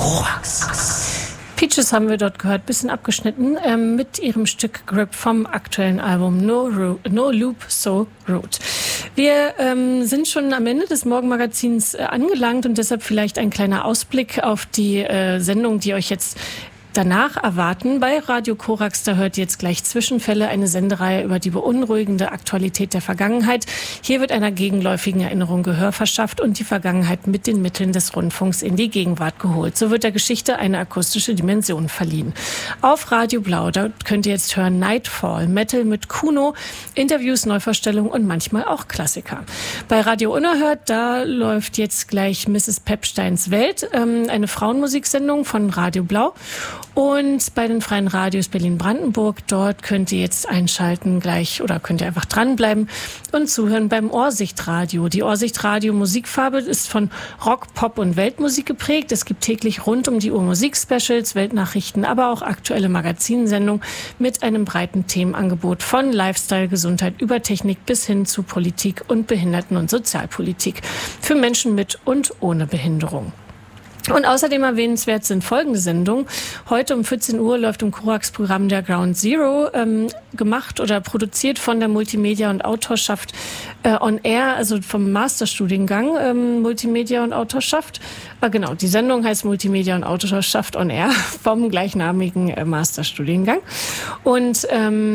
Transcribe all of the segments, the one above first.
Korax. Peaches haben wir dort gehört, bisschen abgeschnitten, mit ihrem Stück Grip vom aktuellen Album No Loop, So Rude. Wir sind schon am Ende des Morgenmagazins angelangt und deshalb vielleicht ein kleiner Ausblick auf die Sendung, die euch jetzt danach erwarten. Bei Radio Korax, da hört ihr jetzt gleich Zwischenfälle, eine Sendereihe über die beunruhigende Aktualität der Vergangenheit. Hier wird einer gegenläufigen Erinnerung Gehör verschafft und die Vergangenheit mit den Mitteln des Rundfunks in die Gegenwart geholt. So wird der Geschichte eine akustische Dimension verliehen. Auf Radio Blau, dort könnt ihr jetzt hören Nightfall, Metal mit Kuno, Interviews, Neuvorstellungen und manchmal auch Klassiker. Bei Radio Unerhört, da läuft jetzt gleich Mrs. Pepsteins Welt, eine Frauenmusiksendung von Radio Blau. Und bei den freien Radios Berlin-Brandenburg, dort könnt ihr jetzt einschalten gleich oder könnt ihr einfach dranbleiben und zuhören beim Ohrsichtradio. Die Ohrsichtradio Musikfarbe ist von Rock, Pop und Weltmusik geprägt. Es gibt täglich rund um die Uhr Musik-Specials, Weltnachrichten, aber auch aktuelle Magazinsendungen mit einem breiten Themenangebot von Lifestyle, Gesundheit über Technik bis hin zu Politik und Behinderten- und Sozialpolitik für Menschen mit und ohne Behinderung. Und außerdem erwähnenswert sind folgende Sendungen. Heute um 14 Uhr läuft im Korax-Programm der Ground Zero, gemacht oder produziert von der Multimedia- und Autorschaft on Air, also vom Masterstudiengang Multimedia und Autorschaft. Genau, die Sendung heißt Multimedia und Autorschaft on Air vom gleichnamigen Masterstudiengang. Und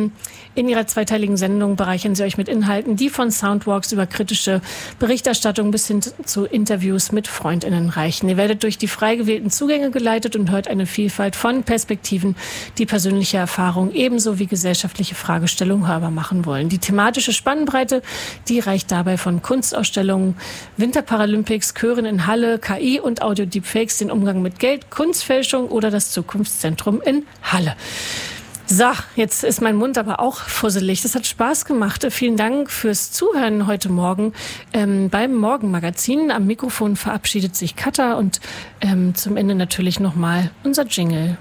in ihrer zweiteiligen Sendung bereichern sie euch mit Inhalten, die von Soundwalks über kritische Berichterstattung bis hin zu Interviews mit FreundInnen reichen. Ihr werdet durch die frei gewählten Zugänge geleitet und hört eine Vielfalt von Perspektiven, die persönliche Erfahrung ebenso wie gesellschaftliche Fragestellungen hörbar machen wollen. Die thematische Spannbreite, die reicht dabei von Kunstausstellungen, Winterparalympics, Chören in Halle, KI und Audio-Deepfakes, den Umgang mit Geld, Kunstfälschung oder das Zukunftszentrum in Halle. So, jetzt ist mein Mund aber auch fusselig. Das hat Spaß gemacht. Vielen Dank fürs Zuhören heute Morgen beim Morgenmagazin. Am Mikrofon verabschiedet sich Katha und zum Ende natürlich nochmal unser Jingle.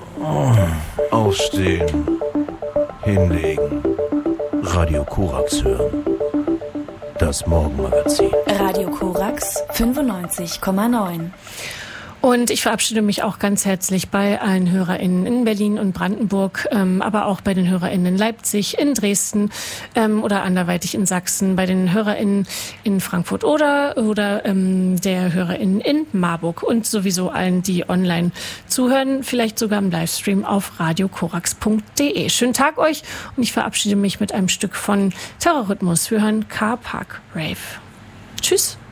Aufstehen, hinlegen, Radio Korax hören. Das Morgenmagazin. Radio Korax 95,9. Und ich verabschiede mich auch ganz herzlich bei allen HörerInnen in Berlin und Brandenburg, aber auch bei den HörerInnen in Leipzig, in Dresden oder anderweitig in Sachsen, bei den HörerInnen in Frankfurt oder der HörerInnen in Marburg und sowieso allen, die online zuhören, vielleicht sogar im Livestream auf radiokorax.de. Schönen Tag euch und ich verabschiede mich mit einem Stück von Terrorrhythmus. Wir hören Car Park Rave. Tschüss.